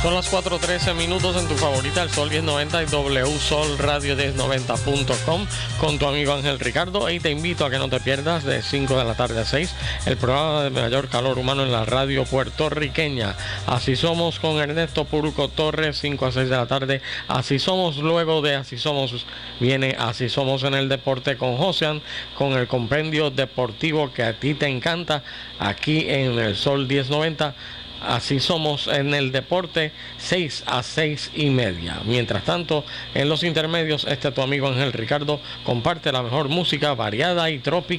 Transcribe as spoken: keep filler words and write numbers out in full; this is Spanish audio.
Son las cuatro trece minutos en tu favorita, el Sol diez noventa y W Sol Radio diez noventa punto com con tu amigo Ángel Ricardo. Y te invito a que no te pierdas de cinco de la tarde a seis el programa de mayor calor humano en la radio puertorriqueña. Así somos con Ernesto Puruco Torres, cinco a seis de la tarde. Así somos, luego de Así somos viene Así somos en el deporte con Josean, con el compendio deportivo que a ti te encanta, aquí en el Sol diez noventa. Así somos en el deporte, seis a seis y media. Mientras tanto, en los intermedios, este tu amigo Ángel Ricardo comparte la mejor música variada y tropical.